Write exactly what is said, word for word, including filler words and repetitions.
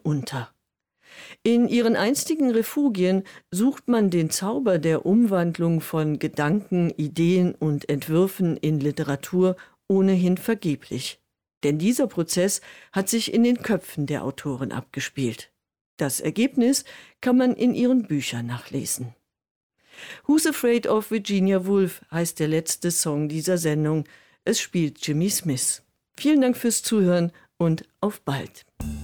unter. In ihren einstigen Refugien sucht man den Zauber der Umwandlung von Gedanken, Ideen und Entwürfen in Literatur ohnehin vergeblich. Denn dieser Prozess hat sich in den Köpfen der Autoren abgespielt. Das Ergebnis kann man in ihren Büchern nachlesen. Who's Afraid of Virginia Woolf heißt der letzte Song dieser Sendung. Es spielt Jimmy Smith. Vielen Dank fürs Zuhören und auf bald.